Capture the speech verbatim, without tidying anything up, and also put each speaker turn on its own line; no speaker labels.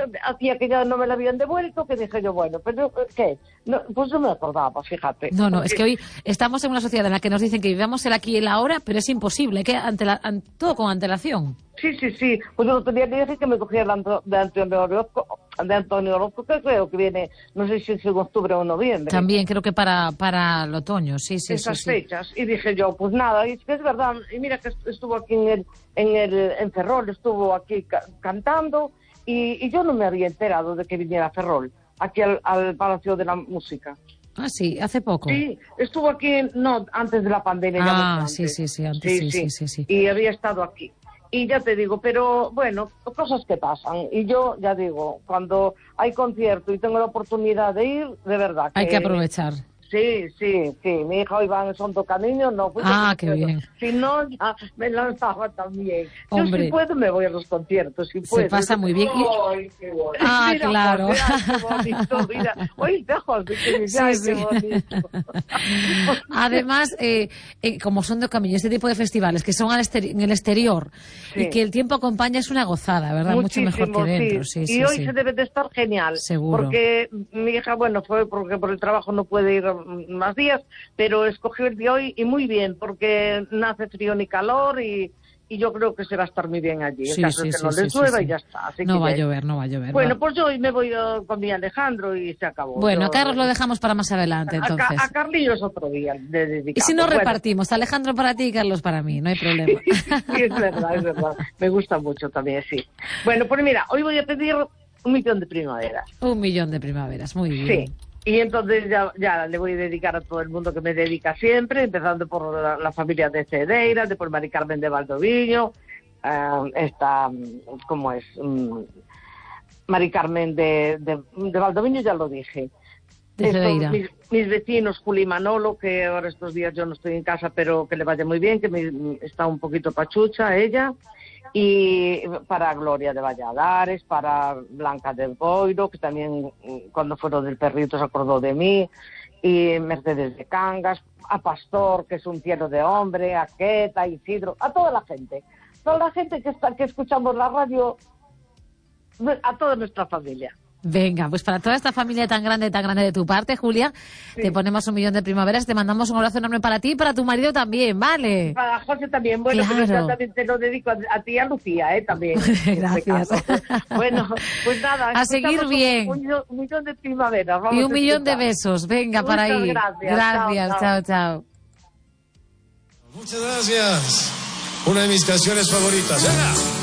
hacía que ya no me la habían devuelto, que dije yo, bueno, pero ¿qué? No, pues no me acordaba, fíjate.
No, no,
porque...
es que hoy estamos en una sociedad en la que nos dicen que vivamos el aquí y el ahora, pero es imposible, que ante la, ante, todo con antelación.
Sí, sí, sí. Pues yo tenía que decir que me cogía de Antonio Orozco, de Antonio Orozco, que creo que viene, no sé si es en octubre o noviembre.
También creo que para, para el otoño, sí, sí,
Esas
sí,
fechas. Sí. Y dije yo, pues nada, y es que es verdad. Y mira que estuvo aquí en el, en el, en Ferrol, estuvo aquí ca cantando, y, y yo no me había enterado de que viniera a Ferrol, aquí al, al Palacio de la Música.
Ah, sí, hace poco.
Sí, estuvo aquí, no, antes de la pandemia.
Ah,
ya
sí, sí, sí, antes, sí, sí, sí, sí, sí.
Y había estado aquí. Y ya te digo, pero bueno, cosas que pasan. Y yo ya digo, cuando hay concierto y tengo la oportunidad de ir, de verdad que...
Hay que aprovechar.
Sí, sí, sí. Mi hija hoy va en Santo Camino, no. Pues
ah, qué bien.
Si no, ya me lanzaba también.
Hombre,
yo si puedo me voy a los conciertos, si puedo.
Se pasa muy bien.
Ay, qué bonito.
Ah,
mira,
claro.
José, ay, qué bonito, mira. Oye, José, que
sí,
ay,
sí.
qué bonito.
Además, eh, eh, como son de Camino, este tipo de festivales que son al en el exterior sí. y que el tiempo acompaña, es una gozada, ¿verdad?
Muchísimo,
mucho mejor que dentro. Sí.
Sí,
sí,
y hoy
sí.
se debe de estar genial.
Seguro.
Porque mi hija, bueno, fue porque por el trabajo no puede ir más días, pero escogió el de hoy y muy bien, porque no hace frío ni calor y, y yo creo que se va a estar muy bien allí.
Sí,
en caso
sí,
de que
sí,
no
sí,
les
sí,
llueva
sí.
y ya está. Así
no
que
va
ya...
a llover, no va a llover.
Bueno,
va.
pues yo hoy me voy uh, con mi Alejandro y se acabó.
Bueno,
yo...
a Carlos lo dejamos para más adelante, entonces.
A, a Carlillos otro día de dedicado.
Y si no
bueno.
repartimos, Alejandro para ti y Carlos para mí, no hay problema.
Sí, es verdad, es verdad. Me gusta mucho también, sí. Bueno, pues mira, hoy voy a pedir un millón de primaveras.
Un millón de primaveras, muy bien.
Sí. Y entonces ya, ya le voy a dedicar a todo el mundo que me dedica siempre, empezando por la, la familia de Cedeira, después Mari Carmen de Valdoviño, uh, esta, ¿cómo es? Um, Mari Carmen de, de, de Valdoviño, ya lo dije.
De Cedeira.
Mis, mis vecinos, Juli y Manolo, que ahora estos días yo no estoy en casa, pero que le vaya muy bien, que me, está un poquito pachucha ella. Y para Gloria de Valladares, para Blanca de Boiro, que también cuando fueron del perrito se acordó de mí, y Mercedes de Cangas, a Pastor, que es un cielo de hombre, a Queta, a Isidro, a toda la gente, toda la gente que está que escuchamos la radio, a toda nuestra familia.
Venga, pues para toda esta familia tan grande, tan grande de tu parte, Julia, sí. te ponemos un millón de primaveras, te mandamos un abrazo enorme para ti y para tu marido también, ¿vale?
Para José también, bueno,
claro.
pero yo también te lo dedico a, a ti y a Lucía, ¿eh? También.
Gracias.
Bueno, pues nada.
A seguir bien.
Un, un, un millón de primaveras. Vamos
y un
a
millón de besos, venga,
Muchas
para ahí.
Gracias,
gracias, chao, chao, chao.
Muchas gracias. Una de mis canciones favoritas. ¡Venga!